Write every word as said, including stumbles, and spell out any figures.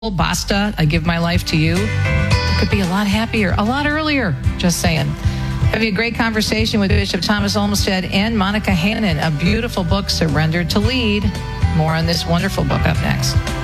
Basta, I give my life to you. It could be a lot happier, a lot earlier, just saying. Having a great conversation with Bishop Thomas Olmsted and Monica Hannon, a beautiful book, Surrendered to Lead. More on this wonderful book up next.